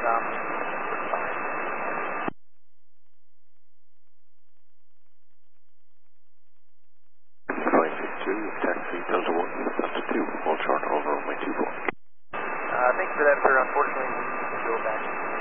southbound. Flight 2, taxi Delta 1, Delta 2, hold short over runway 24. Thank you for that, sir. Unfortunately, we need to go back.